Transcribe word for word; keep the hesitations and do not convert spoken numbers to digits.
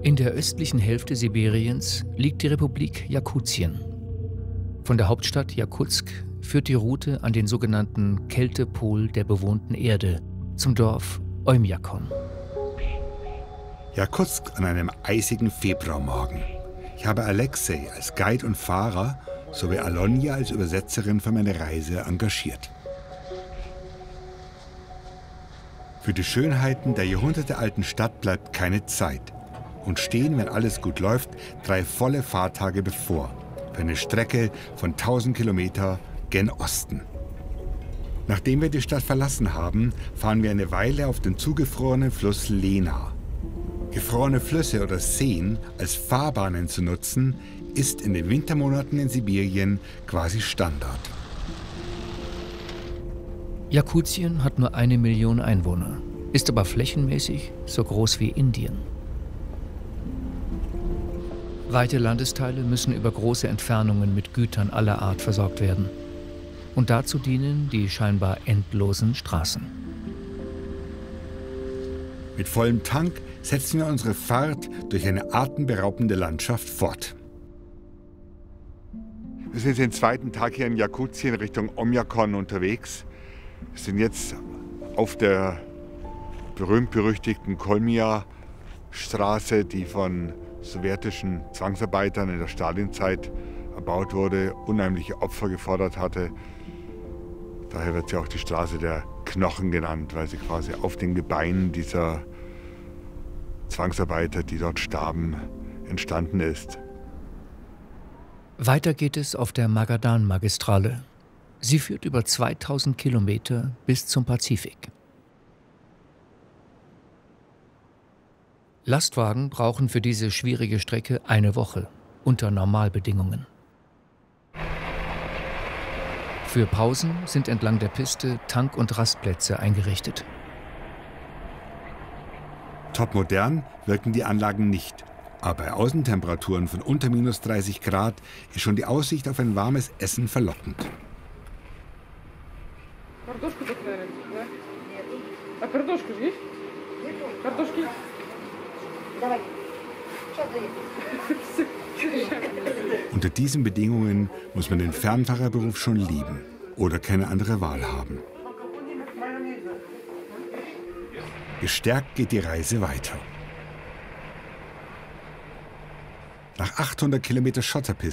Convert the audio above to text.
In der östlichen Hälfte Sibiriens liegt die Republik Jakutien. Von der Hauptstadt Jakutsk führt die Route an den sogenannten Kältepol der bewohnten Erde zum Dorf Oymjakon. Jakutsk an einem eisigen Februarmorgen. Ich habe Alexei als Guide und Fahrer sowie Alonja als Übersetzerin für meine Reise engagiert. Für die Schönheiten der jahrhundertealten Stadt bleibt keine Zeit. Und stehen, wenn alles gut läuft, drei volle Fahrtage bevor. Für eine Strecke von tausend Kilometer gen Osten. Nachdem wir die Stadt verlassen haben, fahren wir eine Weile auf den zugefrorenen Fluss Lena. Gefrorene Flüsse oder Seen als Fahrbahnen zu nutzen, ist in den Wintermonaten in Sibirien quasi Standard. Jakutien hat nur eine Million Einwohner, ist aber flächenmäßig so groß wie Indien. Weite Landesteile müssen über große Entfernungen mit Gütern aller Art versorgt werden. Und dazu dienen die scheinbar endlosen Straßen. Mit vollem Tank setzen wir unsere Fahrt durch eine atemberaubende Landschaft fort. Wir sind den zweiten Tag hier in Jakutien Richtung Oymjakon unterwegs. Wir sind jetzt auf der berühmt-berüchtigten Kolmia-Straße, die von sowjetischen Zwangsarbeitern in der Stalinzeit erbaut wurde, unheimliche Opfer gefordert hatte. Daher wird sie auch die Straße der Knochen genannt, weil sie quasi auf den Gebeinen dieser Zwangsarbeiter, die dort starben, entstanden ist. Weiter geht es auf der Magadan-Magistrale. Sie führt über zweitausend Kilometer bis zum Pazifik. Lastwagen brauchen für diese schwierige Strecke eine Woche, unter Normalbedingungen. Für Pausen sind entlang der Piste Tank- und Rastplätze eingerichtet. Topmodern wirken die Anlagen nicht. Aber bei Außentemperaturen von unter minus dreißig Grad ist schon die Aussicht auf ein warmes Essen verlockend. Unter diesen Bedingungen muss man den Fernfahrerberuf schon lieben oder keine andere Wahl haben. Gestärkt geht die Reise weiter. Nach achthundert Kilometer Schotterpiste